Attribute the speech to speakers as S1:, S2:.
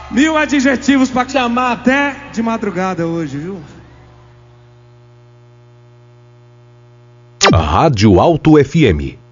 S1: 1000 adjetivos pra chamar até de madrugada hoje, viu?
S2: Rádio Alto FM